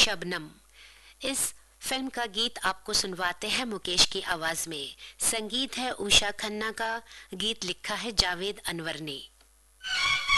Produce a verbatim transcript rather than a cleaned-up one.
शबनम। इस फिल्म का गीत आपको सुनवाते हैं मुकेश की आवाज में। संगीत है उषा खन्ना का, गीत लिखा है जावेद अनवर ने।